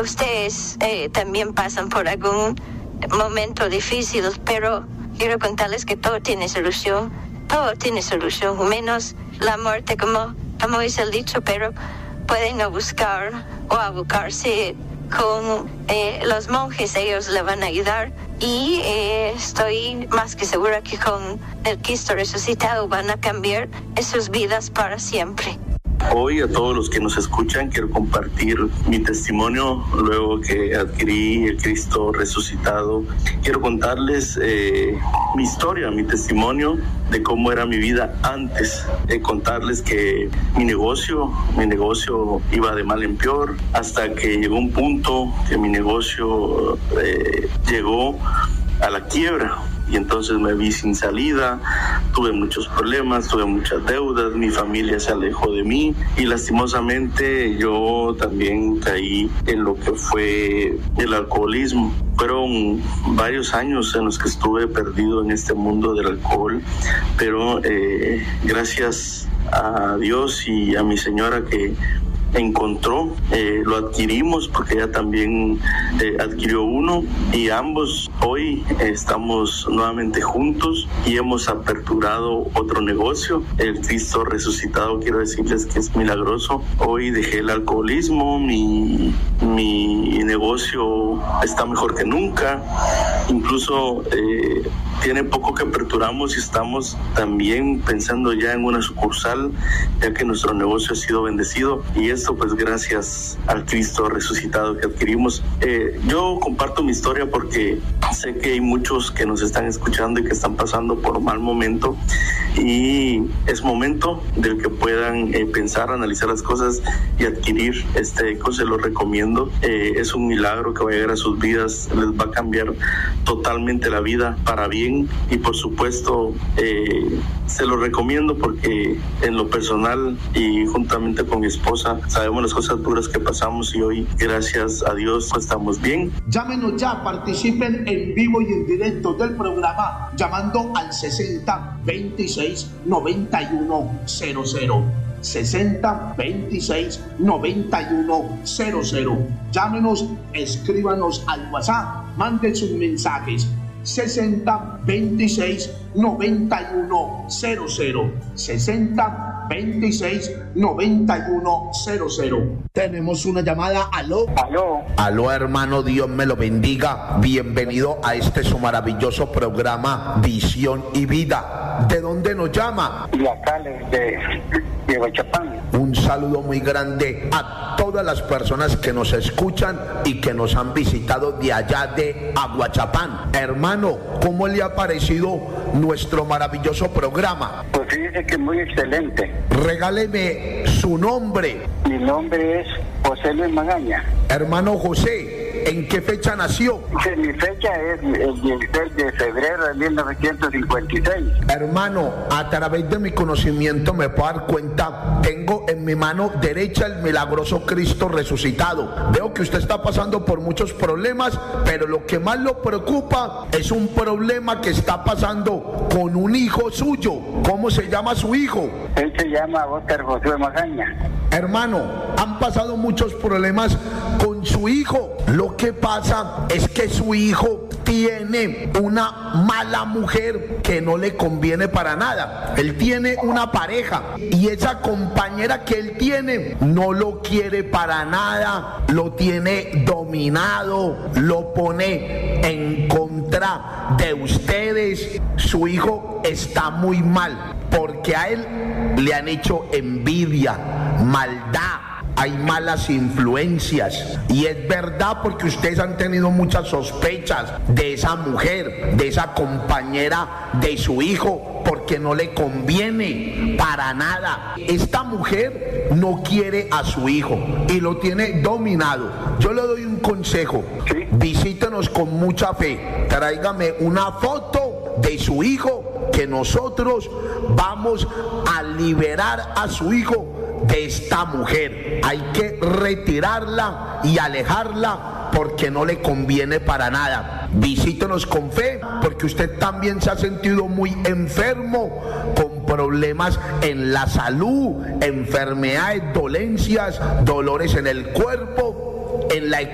Ustedes también pasan por algún momento difícil, pero quiero contarles que todo tiene solución, menos la muerte, como dice el dicho, pero pueden buscar o abocarse con los monjes, ellos le van a ayudar, y estoy más que segura que con el Cristo resucitado van a cambiar sus vidas para siempre. Hoy a todos los que nos escuchan quiero compartir mi testimonio luego que adquirí el Cristo resucitado. Quiero contarles mi historia, mi testimonio de cómo era mi vida antes. Contarles que mi negocio iba de mal en peor hasta que llegó un punto que mi negocio llegó a la quiebra. Y entonces me vi sin salida, tuve muchos problemas, tuve muchas deudas, mi familia se alejó de mí y lastimosamente yo también caí en lo que fue el alcoholismo. Fueron varios años en los que estuve perdido en este mundo del alcohol, pero gracias a Dios y a mi señora que encontró, lo adquirimos porque ella también adquirió uno y ambos hoy estamos nuevamente juntos y hemos aperturado otro negocio, el Cristo resucitado. Quiero decirles que es milagroso. Hoy dejé el alcoholismo, mi negocio está mejor que nunca, incluso tiene poco que aperturamos y estamos también pensando ya en una sucursal, ya que nuestro negocio ha sido bendecido, y esto pues gracias al Cristo resucitado que adquirimos. Yo comparto mi historia porque sé que hay muchos que nos están escuchando y que están pasando por un mal momento, y es momento del que puedan pensar, analizar las cosas y adquirir este eco. Se lo recomiendo. Es un milagro que va a llegar a sus vidas, les va a cambiar totalmente la vida para bien, y por supuesto se lo recomiendo porque en lo personal y juntamente con mi esposa sabemos las cosas duras que pasamos y hoy gracias a Dios estamos bien. Llámenos ya, participen en vivo y en directo del programa llamando al 60 26 91 00. 60 26 91 00. Llámenos, escríbanos al WhatsApp, manden sus mensajes. 60 26 91 00. 60 26 91 00. Tenemos una llamada. Aló, hermano, Dios me lo bendiga. Bienvenido a este su maravilloso programa Visión y Vida. ¿De dónde nos llama? De acá, de Aguachapán. Un saludo muy grande a todas las personas que nos escuchan y que nos han visitado de allá de Aguachapán. Hermano, ¿cómo le ha parecido nuestro maravilloso programa? Pues fíjese que muy excelente. Regáleme su nombre. Mi nombre es José Luis Magaña. Hermano José, ¿en qué fecha nació? Mi fecha es el 16 de febrero de 1956. Hermano, a través de mi conocimiento me puedo dar cuenta, tengo en mi mano derecha el milagroso Cristo resucitado. Veo que usted está pasando por muchos problemas, pero lo que más lo preocupa es un problema que está pasando con un hijo suyo. ¿Cómo se llama su hijo? Él se llama Oscar José Magaña. Hermano, han pasado muchos problemas con su hijo. Lo que pasa es que su hijo tiene una mala mujer que no le conviene para nada. Él tiene una pareja y esa compañera que él tiene no lo quiere para nada, lo tiene dominado, lo pone en contra de ustedes. Su hijo está muy mal porque a él le han hecho envidia, maldad. Hay malas influencias y es verdad porque ustedes han tenido muchas sospechas de esa mujer, de esa compañera de su hijo, porque no le conviene para nada. Esta mujer no quiere a su hijo y lo tiene dominado. Yo le doy un consejo: visítenos con mucha fe, tráigame una foto de su hijo, que nosotros vamos a liberar a su hijo de esta mujer. Hay que retirarla y alejarla porque no le conviene para nada. Visítenos con fe porque usted también se ha sentido muy enfermo, con problemas en la salud, enfermedades, dolencias, dolores en el cuerpo, en la economía.